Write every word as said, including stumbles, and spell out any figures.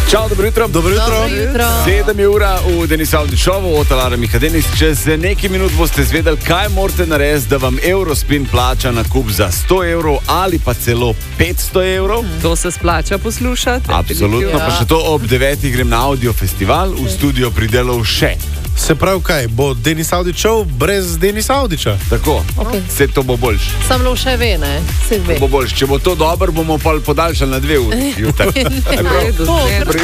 Čau, dobro jutro. Dobro jutro. Dobro jutro. Sedem je ura v Denis Audi šovu, od Alara Miha Denis. Čez nekaj minut boste zvedeli, kaj morate narediti, da vam Eurospin plača nakup za sto evrov ali pa celo petsto evrov. To se splača poslušati. Absolutno, pa še to ob devetih grem na Audio Festival, v studio pridelal še. Se pravi kaj, bo Denis Audić šel brez Denisa Audića? Tako, Okay. vse to bo boljš. Sam lo še ve, ne? Se ve. Bo boljš. Če bo to dobro, bomo pa podaljšali na dve uri. V redu, zmerno.